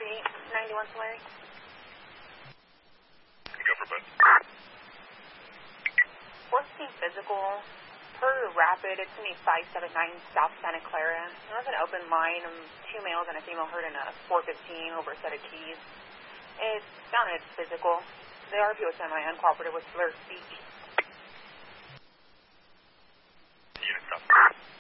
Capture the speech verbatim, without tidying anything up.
forty-eight ninety-one Solari. Go for both. four fifteen physical. Per rapid, it's going to be five seven nine South Santa Clara. It was an open line. Um, two males and a female hurt in a four fifteen over a set of keys. It sounded physical. The R P was semi-uncooperative with slurred speech. Unit, stop.